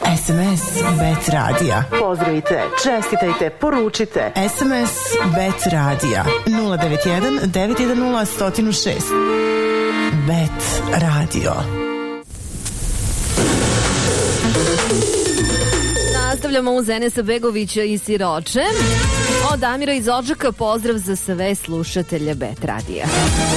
SMS Bet radija. Pozdravite, čestitajte, poručite. SMS Bet radija 091 910 106. Bet radio. Nastavljamo uz Enesa Begovića i Siroče. Od Amira iz Odžaka pozdrav za sve slušatelje Bet radija.